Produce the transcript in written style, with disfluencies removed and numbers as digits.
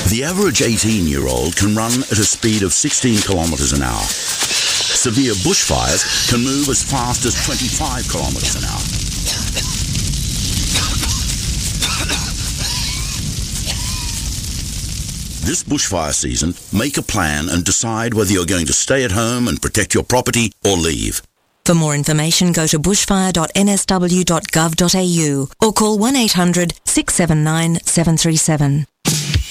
The average 18-year-old can run at a speed of 16 kilometres an hour. Severe bushfires can move as fast as 25 kilometres an hour. This bushfire season, make a plan and decide whether you're going to stay at home and protect your property or leave. For more information, go to bushfire.nsw.gov.au or call 1-800 679 737.